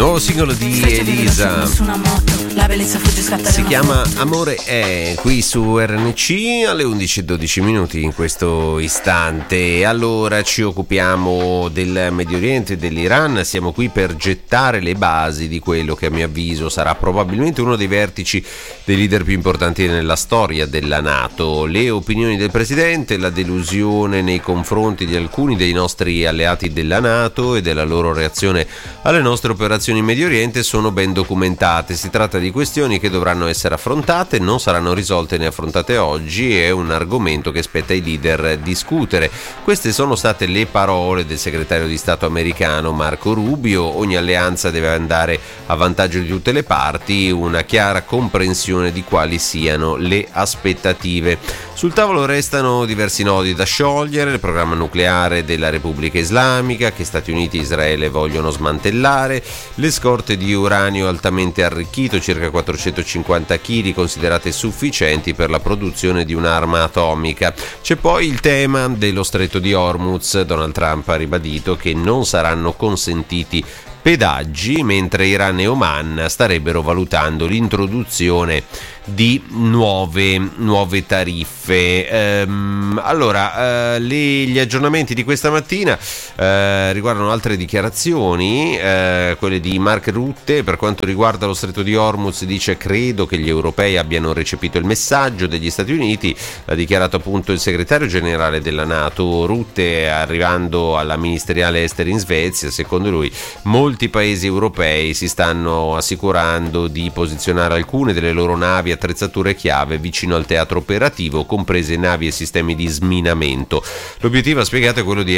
nuovo singolo di Elisa si chiama Amore è, qui su RNC alle 11:12 in questo istante. Allora ci occupiamo del Medio Oriente e dell'Iran, siamo qui per gettare le basi di quello che a mio avviso sarà probabilmente uno dei vertici dei leader più importanti nella storia della NATO. Le opinioni del Presidente, la delusione nei confronti di alcuni dei nostri alleati della NATO e della loro reazione alle nostre operazioni in Medio Oriente sono ben documentate. Si tratta di questioni che dovranno essere affrontate, non saranno risolte né affrontate oggi, è un argomento che spetta ai leader discutere. Queste sono state le parole del segretario di Stato americano Marco Rubio. Ogni alleanza deve andare a vantaggio di tutte le parti, una chiara comprensione di quali siano le aspettative. Sul tavolo restano diversi nodi da sciogliere: il programma nucleare della Repubblica Islamica che Stati Uniti e Israele vogliono smantellare, le scorte di uranio altamente arricchito, circa 450 kg, considerate sufficienti per la produzione di un'arma atomica. C'è poi il tema dello stretto di Hormuz. Donald Trump ha ribadito che non saranno consentiti pedaggi, mentre Iran e Oman starebbero valutando l'introduzione di nuove tariffe. Gli aggiornamenti di questa mattina riguardano altre dichiarazioni, quelle di Mark Rutte. Per quanto riguarda lo stretto di Hormuz, dice: credo che gli europei abbiano recepito il messaggio degli Stati Uniti. L'ha dichiarato appunto il segretario generale della NATO Rutte, arrivando alla ministeriale esteri in Svezia. Secondo lui molti paesi europei si stanno assicurando di posizionare alcune delle loro navi, attrezzature chiave vicino al teatro operativo, comprese navi e sistemi di sminamento. L'obiettivo, ha spiegato, è quello di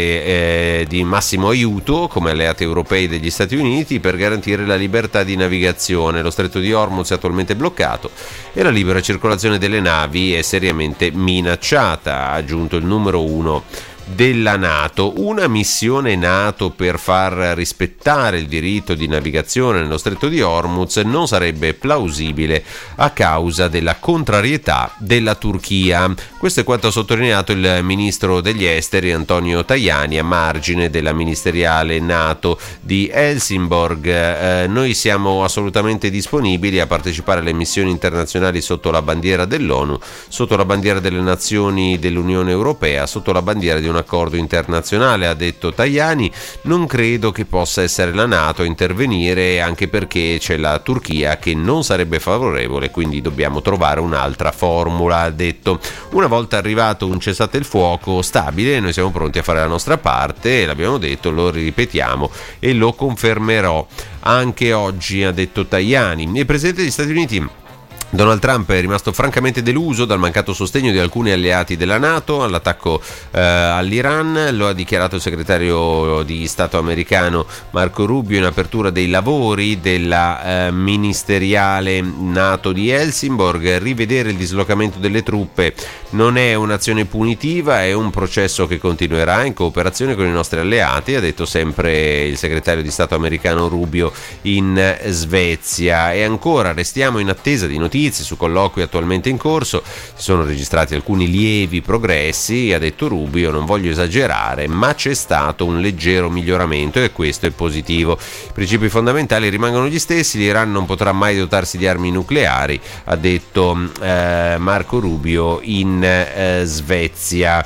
essere di massimo aiuto come alleati europei degli Stati Uniti per garantire la libertà di navigazione. Lo stretto di Hormuz è attualmente bloccato e la libera circolazione delle navi è seriamente minacciata, ha aggiunto il numero 1 della NATO. Una missione NATO per far rispettare il diritto di navigazione nello stretto di Hormuz non sarebbe plausibile a causa della contrarietà della Turchia. Questo è quanto ha sottolineato il ministro degli esteri Antonio Tajani a margine della ministeriale NATO di Helsingborg. Noi siamo assolutamente disponibili a partecipare alle missioni internazionali sotto la bandiera dell'ONU, sotto la bandiera delle nazioni dell'Unione Europea, sotto la bandiera di un accordo internazionale, ha detto Tajani. Non credo che possa essere la NATO a intervenire, anche perché c'è la Turchia che non sarebbe favorevole, quindi dobbiamo trovare un'altra formula, ha detto. Una volta arrivato un cessate il fuoco stabile, noi siamo pronti a fare la nostra parte, l'abbiamo detto, lo ripetiamo e lo confermerò anche oggi, ha detto Tajani. Il presidente degli Stati Uniti Donald Trump è rimasto francamente deluso dal mancato sostegno di alcuni alleati della NATO all'attacco all'Iran. Lo ha dichiarato il segretario di Stato americano Marco Rubio in apertura dei lavori della ministeriale NATO di Helsingborg. Rivedere il dislocamento delle truppe non è un'azione punitiva, è un processo che continuerà in cooperazione con i nostri alleati, ha detto sempre il segretario di Stato americano Rubio in Svezia. E ancora restiamo in attesa di notizie su colloqui attualmente in corso. Si sono registrati alcuni lievi progressi, ha detto Rubio, non voglio esagerare, ma c'è stato un leggero miglioramento e questo è positivo. I principi fondamentali rimangono gli stessi, l'Iran non potrà mai dotarsi di armi nucleari, ha detto Marco Rubio in Svezia.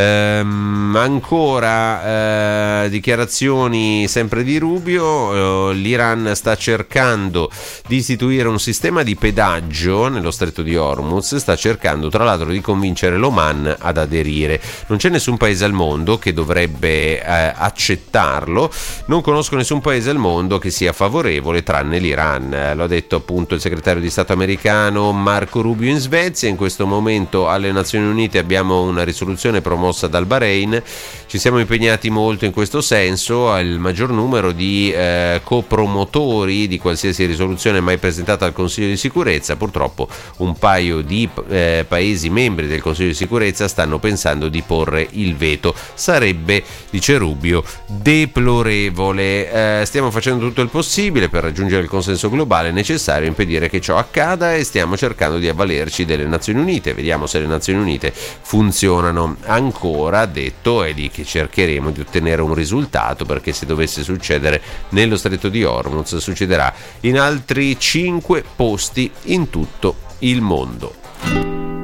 Ancora dichiarazioni sempre di Rubio. L'Iran sta cercando di istituire un sistema di pedaggio nello stretto di Hormuz, sta cercando tra l'altro di convincere l'Oman ad aderire. Non c'è nessun paese al mondo che dovrebbe accettarlo, non conosco nessun paese al mondo che sia favorevole tranne l'Iran. Lo ha detto appunto il segretario di Stato americano Marco Rubio in Svezia. In questo momento alle Nazioni Unite abbiamo una risoluzione promossa dal Bahrain, ci siamo impegnati molto in questo senso. Il maggior numero di copromotori di qualsiasi risoluzione mai presentata al Consiglio di sicurezza. purtroppo un paio di paesi membri del Consiglio di sicurezza stanno pensando di porre il veto. Sarebbe, dice Rubio, deplorevole. Stiamo facendo tutto il possibile per raggiungere il consenso globale necessario a impedire che ciò accada e stiamo cercando di avvalerci delle Nazioni Unite. Vediamo se le Nazioni Unite funzionano ancora, ha detto, e di che cercheremo di ottenere un risultato, perché se dovesse succedere nello Stretto di Hormuz succederà in altri 5 posti in tutto il mondo.